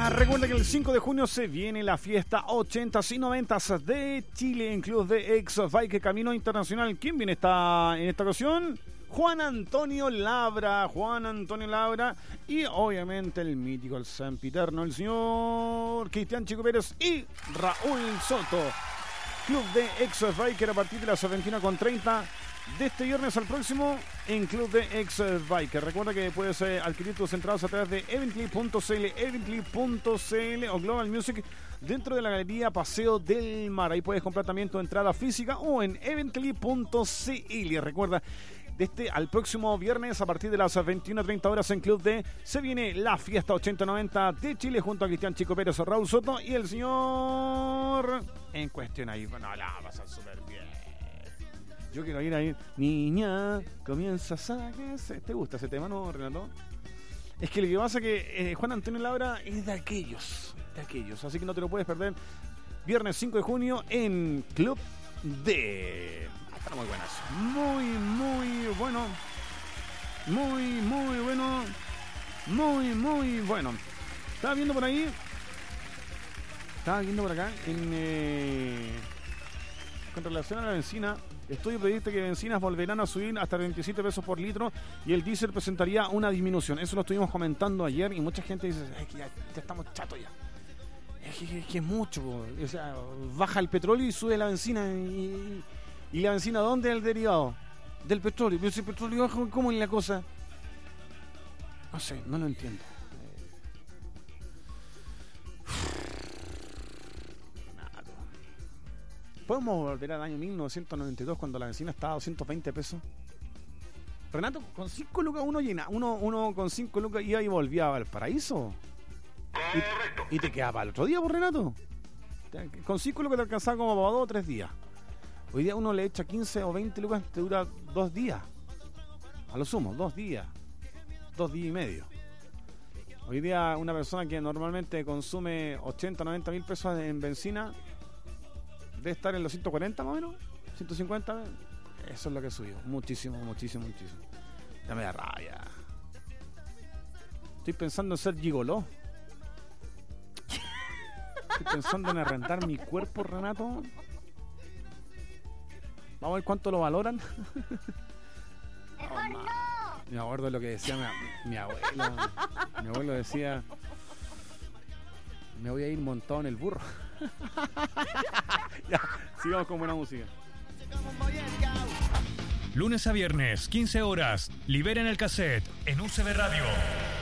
Recuerda que el 5 de junio se viene la fiesta 80s y 90s de Chile en Club de X-Bike Camino Internacional. ¿Quién viene en esta ocasión? Juan Antonio Labra y obviamente el mítico, el sempiterno, el señor Cristian Chico Pérez y Raúl Soto. Club de X-Biker a partir de las 21:30 de este viernes al próximo en Club de X-Biker. Recuerda que puedes adquirir tus entradas a través de evently.cl o Global Music dentro de la galería Paseo del Mar. Ahí puedes comprar también tu entrada física o en evently.cl. Recuerda, desde al próximo viernes a partir de las 21:30 horas en Club D se viene la fiesta 80-90 de Chile junto a Cristian Chico Pérez, Raúl Soto y el señor en cuestión ahí. Bueno, la va a pasar súper bien. Yo quiero ir ahí. Niña, comienzas a crecer. ¿Te gusta ese tema, no, Renato? Es que lo que pasa es que Juan Antonio Labra es de aquellos. Así que no te lo puedes perder. Viernes 5 de junio en Club D. Están muy buenas. Muy bueno. Muy bueno. Muy bueno. Estaba viendo por ahí. Estaba viendo por acá. Con relación a la benzina. Estudio predice que bencinas volverán a subir hasta 27 pesos por litro y el diésel presentaría una disminución. Eso lo estuvimos comentando ayer y mucha gente dice que ya estamos chatos ya. Es que es mucho. O sea, baja el petróleo y sube la benzina. ¿Y la benzina dónde es el derivado? Del petróleo. Pero si el petróleo baja, ¿cómo es la cosa? No sé, no lo entiendo. ¿Podemos volver al año 1992 cuando la benzina estaba a 220 pesos? Renato, con 5 lucas uno con 5 lucas iba y volvía a Valparaíso. ¿Y te quedaba para el otro día, por Renato? Con 5 lucas te alcanzaba como para 2 o 3 días. Hoy día uno le echa 15 o 20 lucas, te dura 2 días. A lo sumo, 2 días. 2 días y medio. Hoy día una persona que normalmente consume 80, 90 mil pesos en benzina debe estar en los 140 más o menos, 150. Eso es lo que subió. Muchísimo. Ya me da rabia. Estoy pensando en ser gigoló. Estoy pensando en arrendar mi cuerpo, Renato. Vamos a ver cuánto lo valoran. ¡Mejor no! Me acuerdo de lo que decía mi abuelo. Mi abuelo decía: me voy a ir montado en el burro. Ya, sigamos con buena música. Lunes a viernes, 15 horas. Liberen el cassette en UCB Radio.